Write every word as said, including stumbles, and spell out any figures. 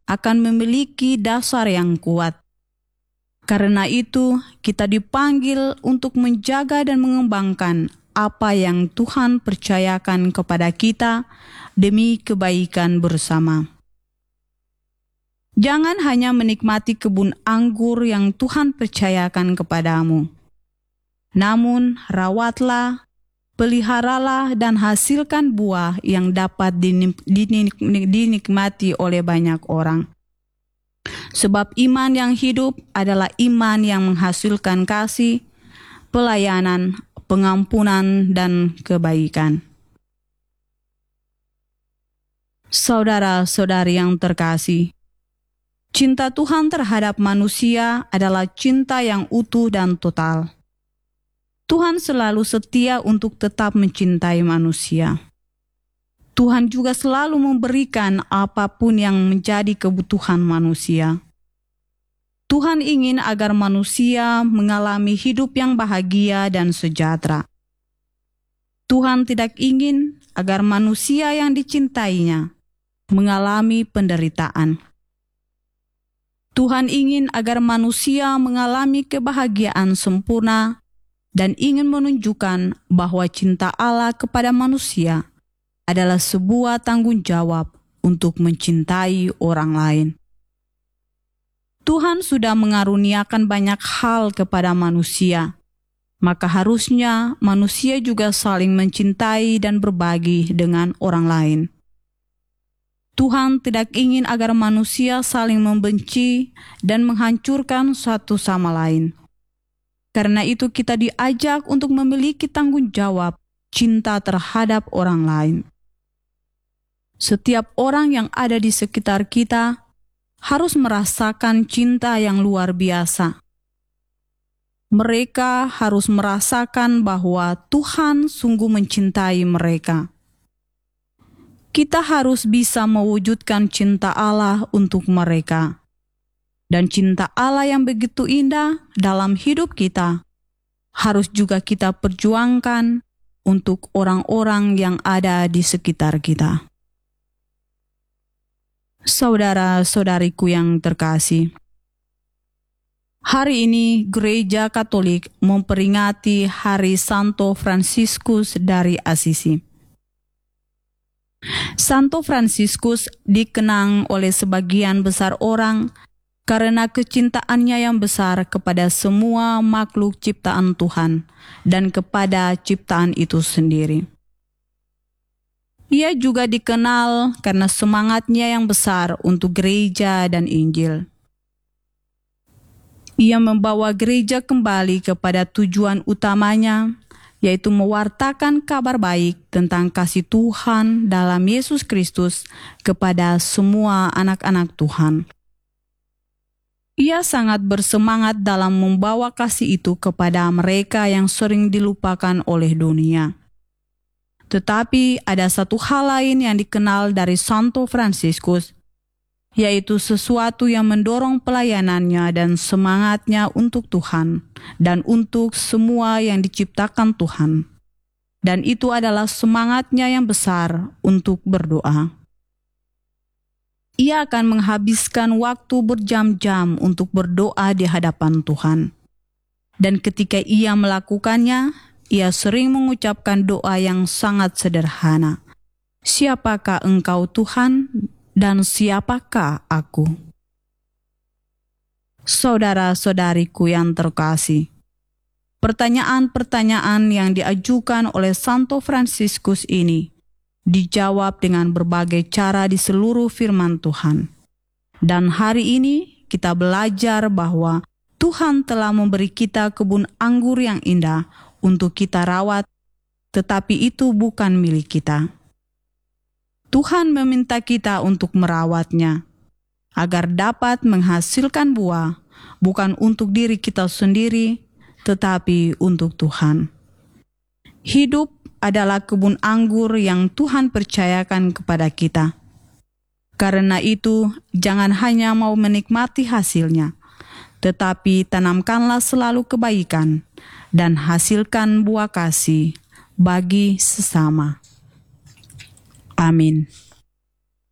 akan memiliki dasar yang kuat. Karena itu, kita dipanggil untuk menjaga dan mengembangkan apa yang Tuhan percayakan kepada kita demi kebaikan bersama. Jangan hanya menikmati kebun anggur yang Tuhan percayakan kepadamu. Namun, rawatlah, peliharalah dan hasilkan buah yang dapat dinik- dinik- dinikmati oleh banyak orang. Sebab iman yang hidup adalah iman yang menghasilkan kasih, pelayanan, pengampunan, dan kebaikan. Saudara-saudari yang terkasih, cinta Tuhan terhadap manusia adalah cinta yang utuh dan total. Tuhan selalu setia untuk tetap mencintai manusia. Tuhan juga selalu memberikan apapun yang menjadi kebutuhan manusia. Tuhan ingin agar manusia mengalami hidup yang bahagia dan sejahtera. Tuhan tidak ingin agar manusia yang dicintainya mengalami penderitaan. Tuhan ingin agar manusia mengalami kebahagiaan sempurna dan ingin menunjukkan bahwa cinta Allah kepada manusia adalah sebuah tanggung jawab untuk mencintai orang lain. Tuhan sudah mengaruniakan banyak hal kepada manusia, maka harusnya manusia juga saling mencintai dan berbagi dengan orang lain. Tuhan tidak ingin agar manusia saling membenci dan menghancurkan satu sama lain. Karena itu kita diajak untuk memiliki tanggung jawab cinta terhadap orang lain. Setiap orang yang ada di sekitar kita harus merasakan cinta yang luar biasa. Mereka harus merasakan bahwa Tuhan sungguh mencintai mereka. Kita harus bisa mewujudkan cinta Allah untuk mereka. Dan cinta Allah yang begitu indah dalam hidup kita harus juga kita perjuangkan untuk orang-orang yang ada di sekitar kita. Saudara-saudariku yang terkasih, hari ini Gereja Katolik memperingati Hari Santo Fransiskus dari Assisi. Santo Fransiskus dikenang oleh sebagian besar orang karena kecintaannya yang besar kepada semua makhluk ciptaan Tuhan dan kepada ciptaan itu sendiri. Ia juga dikenal karena semangatnya yang besar untuk gereja dan Injil. Ia membawa gereja kembali kepada tujuan utamanya, yaitu mewartakan kabar baik tentang kasih Tuhan dalam Yesus Kristus kepada semua anak-anak Tuhan. Ia sangat bersemangat dalam membawa kasih itu kepada mereka yang sering dilupakan oleh dunia. Tetapi ada satu hal lain yang dikenal dari Santo Fransiskus, yaitu sesuatu yang mendorong pelayanannya dan semangatnya untuk Tuhan dan untuk semua yang diciptakan Tuhan. Dan itu adalah semangatnya yang besar untuk berdoa. Ia akan menghabiskan waktu berjam-jam untuk berdoa di hadapan Tuhan. Dan ketika ia melakukannya, ia sering mengucapkan doa yang sangat sederhana. Siapakah engkau Tuhan dan siapakah aku? Saudara-saudariku yang terkasih, pertanyaan-pertanyaan yang diajukan oleh Santo Fransiskus ini dijawab dengan berbagai cara di seluruh firman Tuhan. Dan hari ini kita belajar bahwa Tuhan telah memberi kita kebun anggur yang indah untuk kita rawat, tetapi itu bukan milik kita. Tuhan meminta kita untuk merawatnya, agar dapat menghasilkan buah, bukan untuk diri kita sendiri, tetapi untuk Tuhan. Hidup adalah kebun anggur yang Tuhan percayakan kepada kita. Karena itu, jangan hanya mau menikmati hasilnya, tetapi tanamkanlah selalu kebaikan dan hasilkan buah kasih bagi sesama. Amin.